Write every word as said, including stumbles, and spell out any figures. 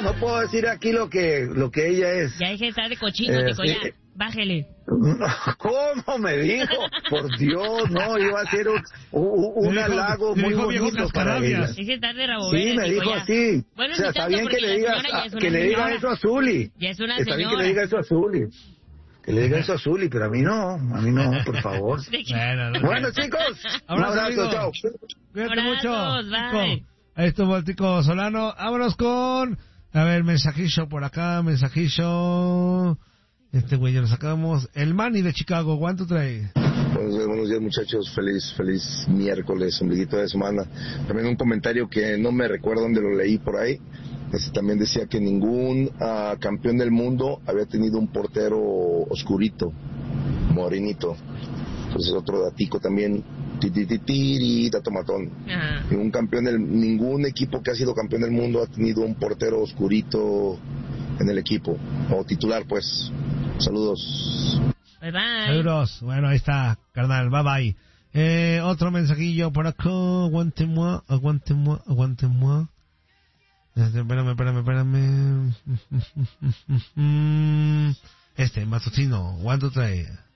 no, no puedo decir aquí lo que lo que ella es. Ya deje de estar de cochino, eh, chico, sí. Ya, bájele. ¿Cómo me dijo? Por Dios, no, iba a ser un, un, un dijo, halago muy bonito para ella. Deje de estar de rabo Sí, me dijo ya. así. Bueno, o sea, está bien que le digas, que le diga eso a Zuli. Ya es una está señora. bien que le diga eso a Zuli. Que le diga eso a Zuli, pero a mí no, a mí no, por favor. bueno, no, bueno, chicos, un abrazo, chao. Cuídate mucho. Bye. Ahí estuvo el Tico Solano. Vámonos con, a ver, mensajillo por acá, mensajillo. Este güey ya lo sacamos. El Manny de Chicago, ¿cuánto trae? Buenos días, buenos días, muchachos. Feliz, feliz miércoles, ombliguito de semana. También un comentario que no me recuerdo dónde lo leí por ahí. Este, también decía que ningún uh, campeón del mundo había tenido un portero oscurito, morenito. Entonces otro datico también, titiritiri, dato matón. Uh-huh. Ningún campeón del, ningún equipo que ha sido campeón del mundo ha tenido un portero oscurito en el equipo, o titular, pues. Saludos. Bye bye. Saludos. Bueno, ahí está, carnal, bye bye. Eh, otro mensajillo por acá, aguánteme, aguánteme, aguánteme. Espérame, espérame, espérame. Este, matutino, ¿cuánto trae?